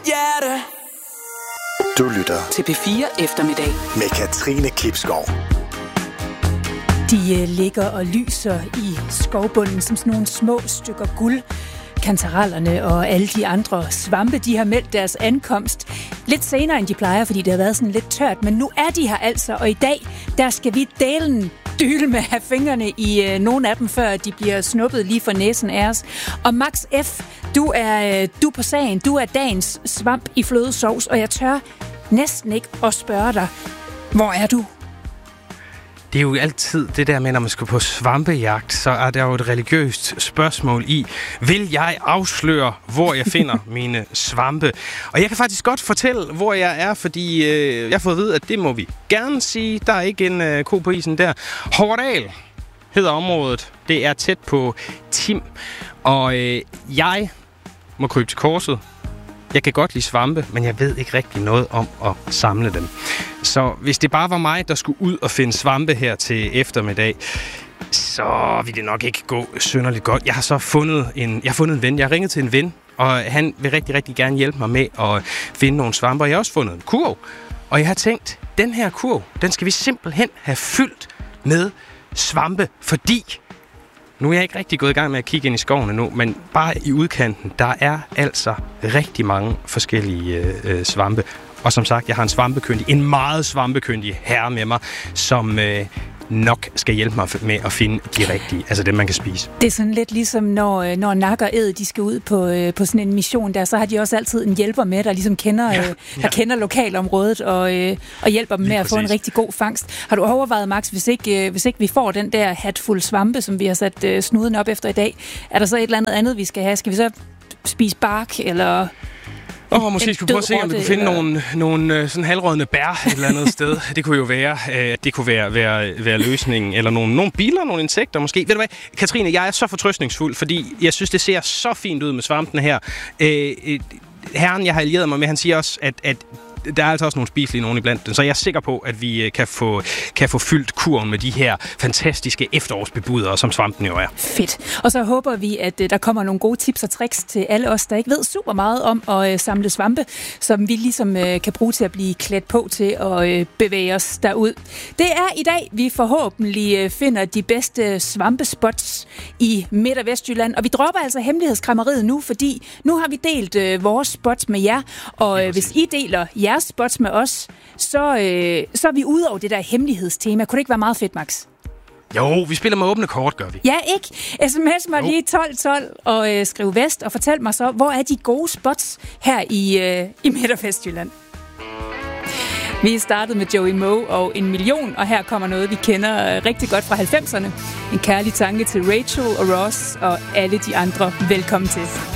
hjerte. Du lytter til P4 Eftermiddag med Katrine Klipskov. De ligger og lyser i skovbunden som sådan nogle små stykker guld. Kantarellerne og alle de andre svampe, de har meldt deres ankomst lidt senere, end de plejer, fordi det har været sådan lidt tørt. Men nu er de her altså, og i dag, der skal vi dyle med at have fingrene i nogle af dem, før de bliver snuppet lige for næsen af os. Og Max F., du er på sagen. Du er dagens svamp i flødesovs, og jeg tør næsten ikke at spørge dig, hvor er du? Det er jo altid det der med, når man skal på svampejagt, så er der jo et religiøst spørgsmål i, vil jeg afsløre, hvor jeg finder mine svampe? Og jeg kan faktisk godt fortælle, hvor jeg er, fordi jeg har fået at vide, at det må vi gerne sige. Der er ikke en ko på isen der. Hoverdal hedder området. Det er tæt på Tim. Og jeg må krybe til korset. Jeg kan godt lide svampe, men jeg ved ikke rigtig noget om at samle dem. Så hvis det bare var mig, der skulle ud og finde svampe her til eftermiddag, så ville det nok ikke gå synderligt godt. Jeg har så fundet en ven. Jeg har ringet til en ven, og han vil rigtig, rigtig gerne hjælpe mig med at finde nogle svampe. Jeg har også fundet en kurv, og jeg har tænkt, den her kurv, den skal vi simpelthen have fyldt med svampe, fordi nu er jeg ikke rigtig gået i gang med at kigge ind i skoven endnu, men bare i udkanten, der er altså rigtig mange forskellige svampe. Og som sagt, jeg har en meget svampekyndig herre med mig, som nok skal hjælpe mig med at finde de rigtige, altså dem, man kan spise. Det er sådan lidt ligesom, når Nak og Ed, de skal ud på sådan en mission der, så har de også altid en hjælper med, der ligesom kender lokalområdet og hjælper dem med at få en rigtig god fangst. Har du overvejet, Max, hvis ikke vi får den der hatfuld svampe, som vi har sat snuden op efter i dag, er der så et eller andet vi skal have? Skal vi så spise bark, eller måske skulle vi prøve at se, om vi kunne finde nogle sådan halvrådne bær et eller andet sted. Det kunne jo være løsningen. Eller nogle biler, nogle insekter måske. Ved du hvad, Katrine, jeg er så fortrøstningsfuld, fordi jeg synes, det ser så fint ud med svampene her. Herren, jeg har allieret mig med, han siger også, at der er altså også nogle spiselige nogen iblandt dem, så jeg er sikker på, at vi kan få fyldt kurven med de her fantastiske efterårsbebudere, som svampen jo er. Fedt. Og så håber vi, at der kommer nogle gode tips og tricks til alle os, der ikke ved super meget om at samle svampe, som vi ligesom kan bruge til at blive klædt på til at bevæge os derud. Det er i dag, vi forhåbentlig finder de bedste svampespots i Midt- og Vestjylland, og vi dropper altså hemmelighedskræmmeriet nu, fordi nu har vi delt vores spots med jer, og hvis I deler jeres spots med os, så er vi ude over det der hemmelighedstema. Kunne det ikke være meget fedt, Max? Jo, vi spiller med åbne kort, gør vi. Ja, ikke? SMS mig lige 1212 og skriv vest, og fortæl mig så, hvor er de gode spots her i Midt- og Vestjylland? Vi startede med Joey Moe og 1 million, og her kommer noget, vi kender rigtig godt fra 90'erne. En kærlig tanke til Rachel og Ross og alle de andre. Velkommen til.